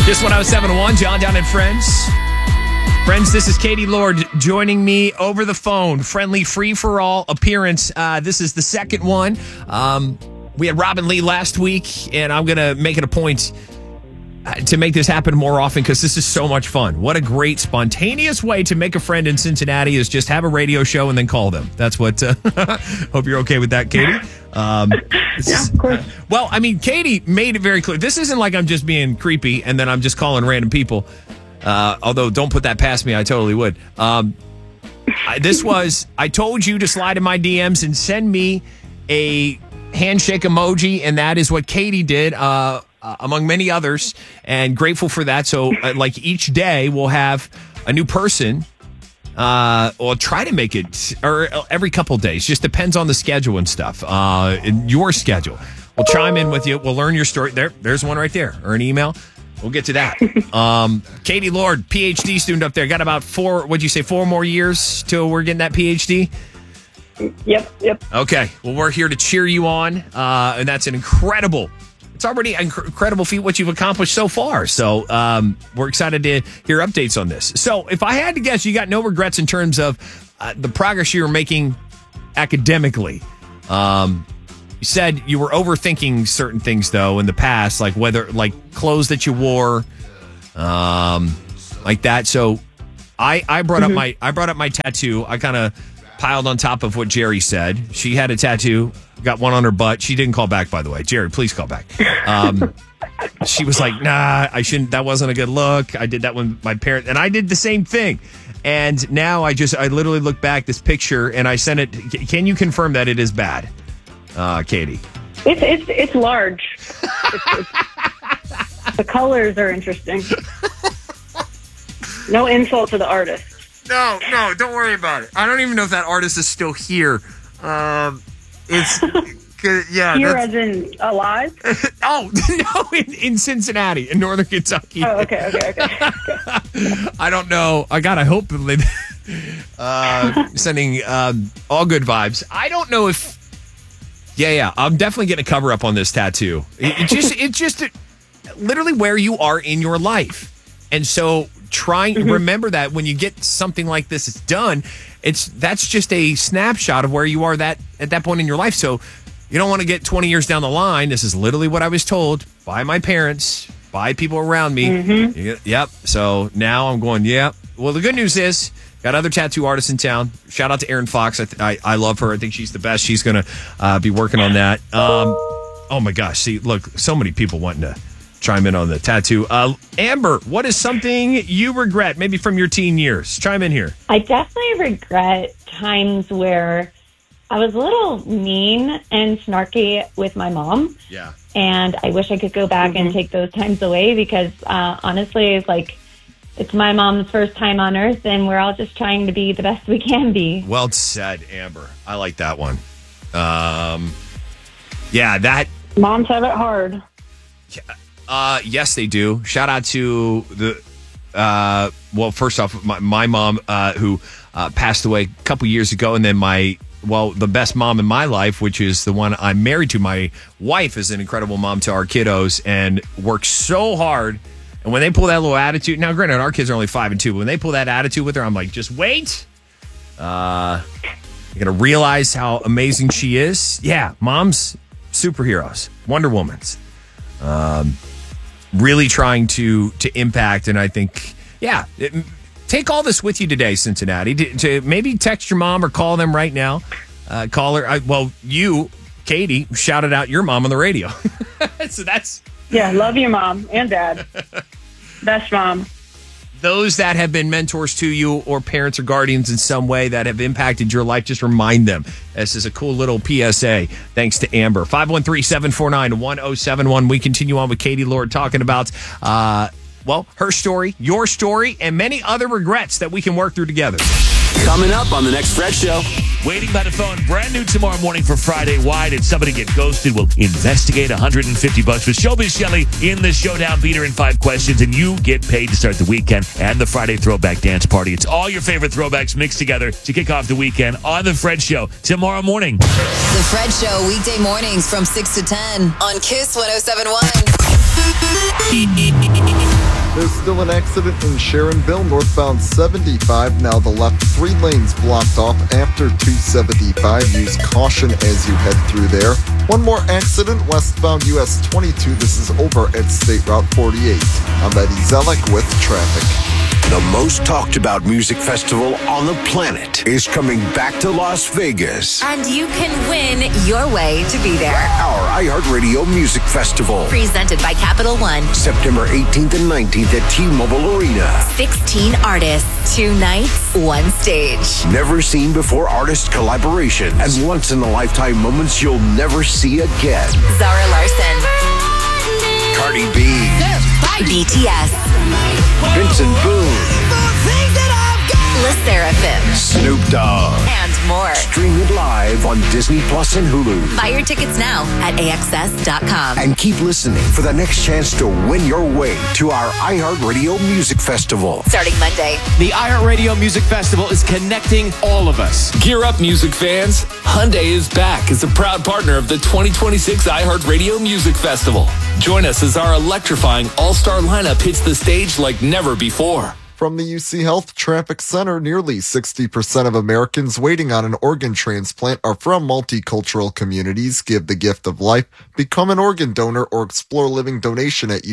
Kiss 107.1, John Down and Friends. Friends, this is Katie Lord joining me over the phone. Friendly free-for-all appearance. This is the second one. We had Robin Lee last week, and I'm going to make it a point to make this happen more often because this is so much fun. What a great spontaneous way to make a friend in Cincinnati is just have a radio show and then call them. That's what, hope you're okay with that, Katie. Yeah, of course. Well, I mean, Katie made it very clear. This isn't like I'm just being creepy and then I'm just calling random people. Although don't put that past me, I totally would. I told you to slide in my DMs and send me a handshake emoji, and that is what Katie did, among many others, and grateful for that. So like each day we'll have a new person. Or try to make it, or every couple days. Just depends on the schedule and stuff. Your schedule. We'll chime in with you. We'll learn your story. There's one right there, or an email. We'll get to that. Katie Lord, PhD student up there. Got about 4 more years till we're getting that PhD? Yep. Okay. Well, we're here to cheer you on. And that's it's already an incredible feat what you've accomplished so far. So we're excited to hear updates on this. So if I had to guess, you got no regrets in terms of the progress you're making academically. You said you were overthinking certain things, though, in the past, like clothes that you wore, like that. So I brought up my tattoo. I kind of piled on top of what Jerry said. She had a tattoo. Got one on her butt. She didn't call back, by the way. Jerry, please call back. She was like, nah, I shouldn't. That wasn't a good look. I did that when my parents, and I did the same thing. And now I literally look back this picture and I sent it. Can you confirm that it is bad, Katie? It's large. The colors are interesting. No insult to the artist. No, don't worry about it. I don't even know if that artist is still here. It's yeah. Here as in alive? Oh no, in Cincinnati, in northern Kentucky. Oh, okay. I don't know. I hope that sending all good vibes. I don't know if. Yeah. I'm definitely getting a cover up on this tattoo. It's just literally where you are in your life, and so remember that when you get something like this done, that's just a snapshot of where you are at that point in your life. So you don't want to get 20 years down the line. This is literally what I was told by my parents, by people around me. Mm-hmm. Yep. So now I'm going, yeah. Well, the good news is got other tattoo artists in town. Shout out to Erin Fox. I love her. I think she's the best. She's going to be working on that. Oh my gosh. See, look, so many people wanting to chime in on the tattoo. Amber, what is something you regret, maybe from your teen years? Chime in here. I definitely regret times where I was a little mean and snarky with my mom. Yeah. And I wish I could go back and take those times away because honestly, it's my mom's first time on earth and we're all just trying to be the best we can be. Well said, Amber. I like that one. That. Moms have it hard. Yes, they do. Shout out to the, first off, my mom, who passed away a couple years ago, and then the best mom in my life, which is the one I'm married to. My wife is an incredible mom to our kiddos and works so hard. And when they pull that little attitude, now granted, our kids are only 5 and 2, but when they pull that attitude with her, I'm like, just wait. You're going to realize how amazing she is. Yeah, moms, superheroes, Wonder Womans. Really trying to impact, and I think, take all this with you today, Cincinnati. To maybe text your mom or call them right now. Call her. You, Katie, shouted out your mom on the radio. So that's... Yeah, love your mom and dad. Best mom. Those that have been mentors to you or parents or guardians in some way that have impacted your life, just remind them. This is a cool little PSA. Thanks to Amber. 513-749-1071. We continue on with Katie Lord talking about, her story, your story, and many other regrets that we can work through together. Coming up on the next Fred Show. Waiting by the phone, brand new tomorrow morning for Friday. Why did somebody get ghosted? We'll investigate $150 with Showbiz Shelley in the Showdown Beater in 5 questions, and you get paid to start the weekend and the Friday Throwback Dance Party. It's all your favorite throwbacks mixed together to kick off the weekend on The Fred Show tomorrow morning. The Fred Show, weekday mornings from 6 to 10 on Kiss 107.1. There's still an accident in Sharonville, northbound 75. Now the left 3 lanes blocked off after 275. Use caution as you head through there. One more accident, westbound US 22. This is over at State Route 48. I'm Eddie Zellick with traffic. The most talked about music festival on the planet is coming back to Las Vegas. And you can win your way to be there. Our iHeartRadio Music Festival. Presented by Capital One. September 18th and 19th at T-Mobile Arena. 16 artists, 2 nights, 1 stage. Never seen before artist collaboration and once in a lifetime moments you'll never see again. Zara Larson. Cardi B. BTS. Vincent Boone. Le Seraphim. Snoop Dogg. And more. Stream it live on Disney Plus and Hulu. Buy your tickets now at AXS.com. And keep listening for the next chance to win your way to our iHeartRadio Music Festival. Starting Monday. The iHeartRadio Music Festival is connecting all of us. Gear up, music fans. Hyundai is back as a proud partner of the 2026 iHeartRadio Music Festival. Join us as our electrifying all-star lineup hits the stage like never before. From the UC Health Traffic Center, nearly 60% of Americans waiting on an organ transplant are from multicultural communities. Give the gift of life, become an organ donor, or explore living donation at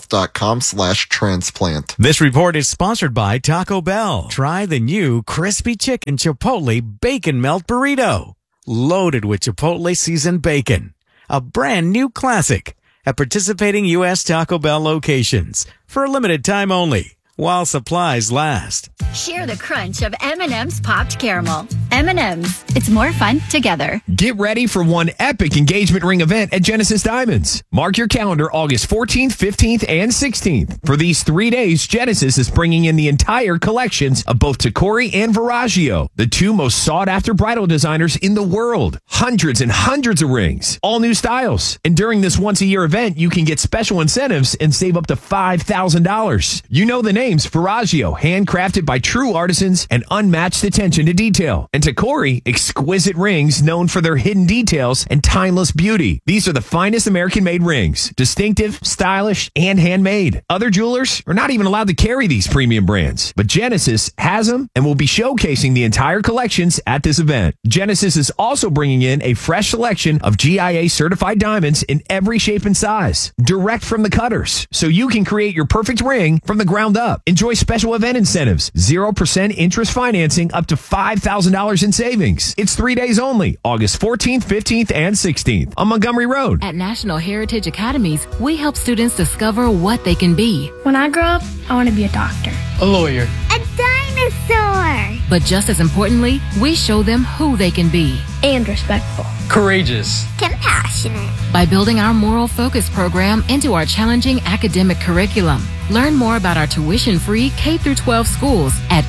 uchealth.com/transplant. This report is sponsored by Taco Bell. Try the new Crispy Chicken Chipotle Bacon Melt Burrito. Loaded with Chipotle seasoned bacon. A brand new classic at participating U.S. Taco Bell locations for a limited time only, while supplies last. Share the crunch of M&M's Popped Caramel. M&M's, it's more fun together. Get ready for one epic engagement ring event at Genesis Diamonds. Mark your calendar August 14th, 15th, and 16th. For these 3 days, Genesis is bringing in the entire collections of both Tacori and Verragio, the 2 most sought-after bridal designers in the world. Hundreds and hundreds of rings, all new styles. And during this once-a-year event, you can get special incentives and save up to $5,000. You know the names: Verragio, handcrafted by true artisans and unmatched attention to detail. And Tacori, exquisite rings known for their hidden details and timeless beauty. These are the finest American-made rings. Distinctive, stylish, and handmade. Other jewelers are not even allowed to carry these premium brands. But Genesis has them and will be showcasing the entire collections at this event. Genesis is also bringing in a fresh selection of GIA-certified diamonds in every shape and size. Direct from the cutters, so you can create your perfect ring from the ground up. Enjoy special event incentives, 0% interest financing, up to $5,000 in savings. It's 3 days only, August 14th, 15th, and 16th on Montgomery Road. At National Heritage Academies, we help students discover what they can be. When I grow up, I want to be a doctor, a lawyer, a dinosaur. But just as importantly, we show them who they can be. And respectful. Courageous. Compassionate. By building our Moral Focus program into our challenging academic curriculum. Learn more about our tuition-free K-12 schools at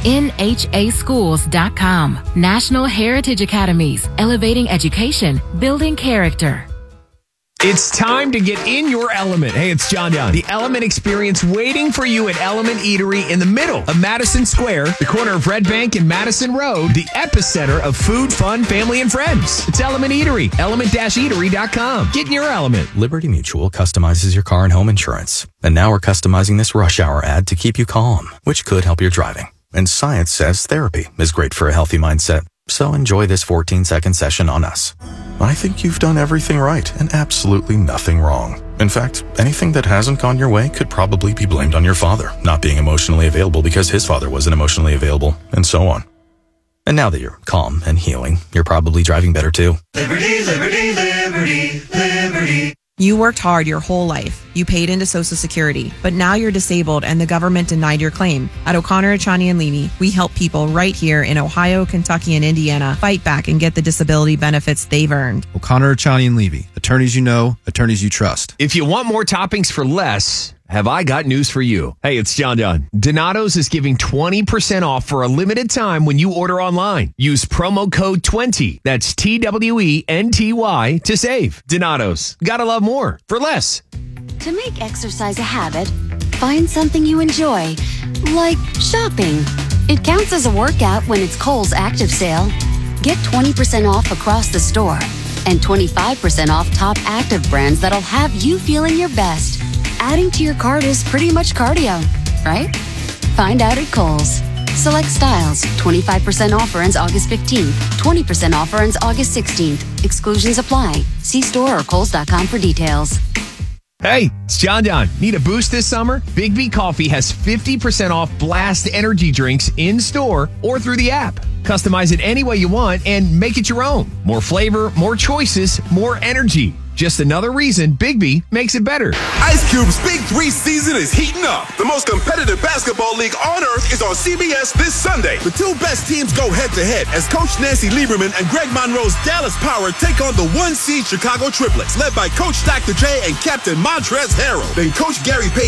NHAschools.com. National Heritage Academies, elevating education, building character. It's time to get in your element. Hey, it's John Young. The Element Experience waiting for you at Element Eatery in the middle of Madison Square, the corner of Red Bank and Madison Road, the epicenter of food, fun, family, and friends. It's Element Eatery, element-eatery.com. Get in your element. Liberty Mutual customizes your car and home insurance. And now we're customizing this rush hour ad to keep you calm, which could help your driving. And science says therapy is great for a healthy mindset. So enjoy this 14-second session on us. I think you've done everything right and absolutely nothing wrong. In fact, anything that hasn't gone your way could probably be blamed on your father not being emotionally available because his father wasn't emotionally available, and so on. And now that you're calm and healing, you're probably driving better too. Liberty, liberty, liberty, liberty. You worked hard your whole life. You paid into Social Security, but now you're disabled and the government denied your claim. At O'Connor, Achani, and Levy, we help people right here in Ohio, Kentucky, and Indiana fight back and get the disability benefits they've earned. O'Connor, Achani, and Levy. Attorneys you know, attorneys you trust. If you want more toppings for less, have I got news for you. Hey, it's John Dunn. Donato's is giving 20% off for a limited time when you order online. Use promo code 20. That's TWENTY to save. Donato's. Gotta love more for less. To make exercise a habit, find something you enjoy, like shopping. It counts as a workout when it's Kohl's Active Sale. Get 20% off across the store and 25% off top active brands that'll have you feeling your best. Adding to your cart is pretty much cardio. right? Find out at Kohl's. Select styles. 25% offer ends August 15th. 20% offer ends August 16th. Exclusions apply. See store or Kohls.com for details. Hey, it's John Don. Need a boost this summer? Big B Coffee has 50% off Blast energy drinks in store or through the app. Customize it any way you want and make it your own. More flavor, more choices, more energy. Just another reason Big B makes it better. Ice Cube's Big 3 season is heating up. The most competitive basketball league on earth is on CBS this Sunday. The two best teams go head-to-head as Coach Nancy Lieberman and Greg Monroe's Dallas Power take on the 1-seed Chicago Triplets, led by Coach Dr. J and Captain Montrezl Harrell. Then Coach Gary Payton